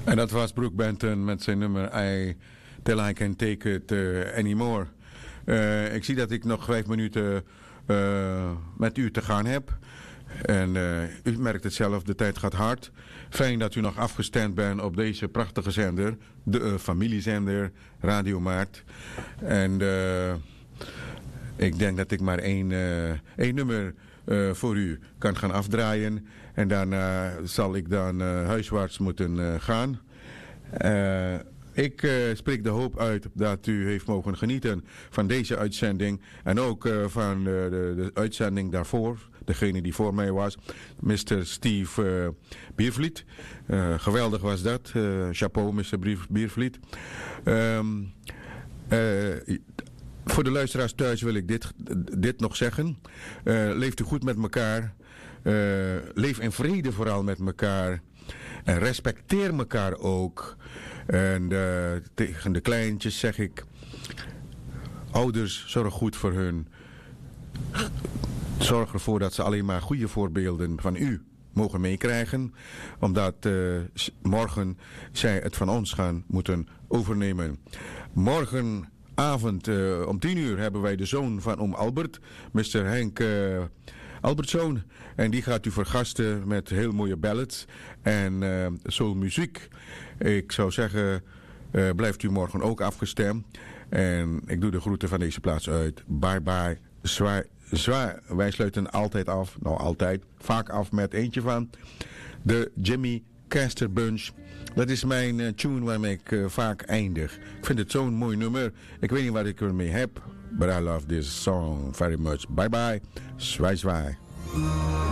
En dat was Brooke Benton met zijn nummer Till I Can Take It Anymore. Ik zie dat ik nog 5 minuten met u te gaan heb. En u merkt het zelf, de tijd gaat hard. Fijn dat u nog afgestemd bent op deze prachtige zender. De familiezender Radio Maart. En ik denk dat ik maar één nummer voor u kan gaan afdraaien. En daarna zal ik dan huiswaarts moeten gaan. Ik spreek de hoop uit dat u heeft mogen genieten van deze uitzending. En ook van de uitzending daarvoor. Degene die voor mij was. Mr. Steve Biervliet. Geweldig was dat. Chapeau, Mr. Biervliet. Voor de luisteraars thuis wil ik dit nog zeggen. Leeft u goed met elkaar. Leef in vrede vooral met elkaar. En respecteer elkaar ook. En tegen de kleintjes zeg ik... Ouders, zorg goed voor hun. Zorg ervoor dat ze alleen maar goede voorbeelden van u mogen meekrijgen. Omdat morgen zij het van ons gaan moeten overnemen. Morgenavond om 10 uur hebben wij de zoon van oom Albert. Mr. Henk Albertzoon. En die gaat u vergasten met heel mooie ballads en soulmuziek. Ik zou zeggen, blijft u morgen ook afgestemd. En ik doe de groeten van deze plaats uit. Bye bye. Zwaar. Wij sluiten altijd af. Nou, altijd. Vaak af met eentje van de Jimmy Castor Bunch. Dat is mijn tune waarmee ik vaak eindig. Ik vind het zo'n mooi nummer. Ik weet niet wat ik ermee heb. But I love this song very much. Bye bye. Zwaai.